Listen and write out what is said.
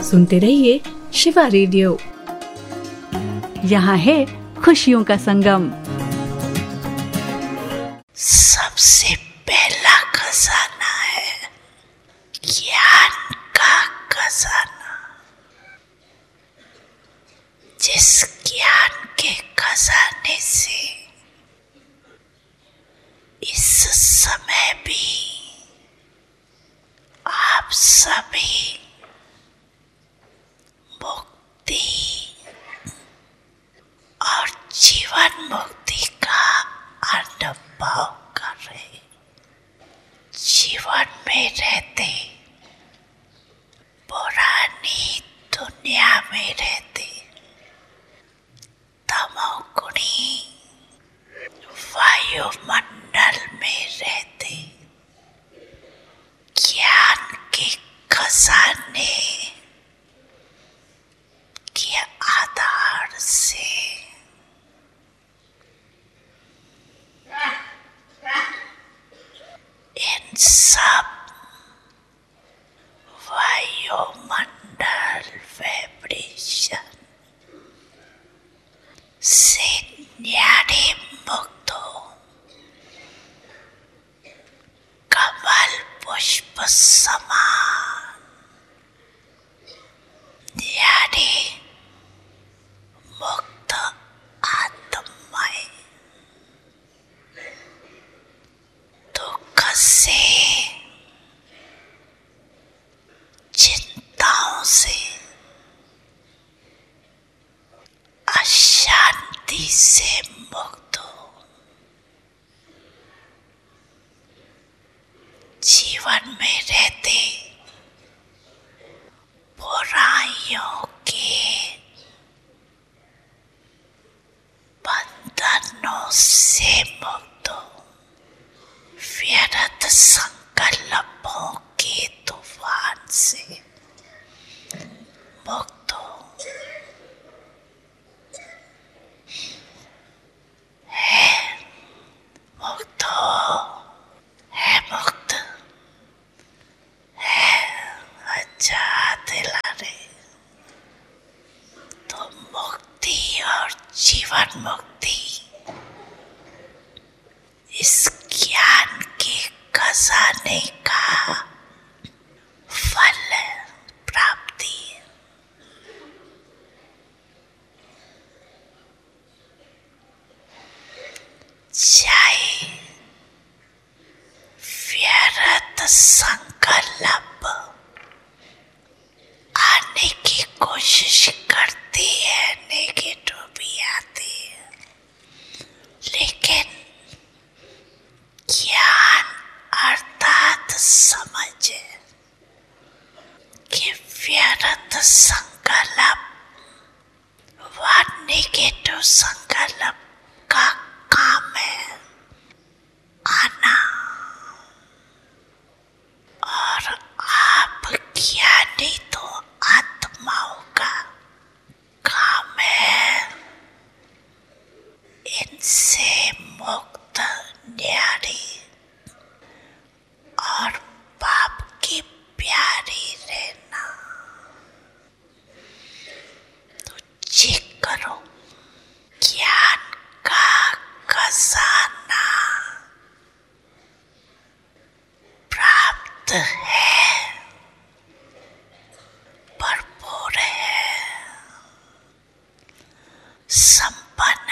सुनते रहिए शिवा रेडियो। यहाँ है खुशियों का संगम। सबसे पहला खजाना है ज्ञान का खजाना। जिस ज्ञान के खजाने से इस समय भी आप सभी मुक्ति और जीवन मुक्ति का अनुभव कर रहे। जीवन में रहते, पुरानी दुनिया में रहते, तमोगुणी वायुमंडल में रहते, ज्ञान के खजाने के आधार से इन सब वायुमंडल वाइब्रेशन से न्यारे मुक्त हो कमल पुष्प समान न्यारे मुक्त आत्माएं दुख से, चिंताओं से, अशांति से मुक्त हो। जीवन में रहते बुराइयों के बंधनों से मुक्त हो। व्यर्थ संकल्पों के तूफान से मुक्त हो। है मुक्त हो, है मुक्त है। अच्छा दिला रहे तो मुक्ति और जीवन मुक्ति इस ज्ञान के खजाने का फल प्राप्ति। चाहे व्यर्थ संकल्प आने की कोशिश करती है, नेगेटिव भी आती है, लेकिन ज्ञान अर्थात समझ कि व्यर्थ संकल्प व नेगेटिव संकल्प का काम है आना, और आप ज्ञानी तो आत्माओं का काम है इनसे मुक्त न्यारी और बाप की प्यारी रहना। तो चेक करो ज्ञान का खजाना प्राप्त है, भरपूर है, संपन्न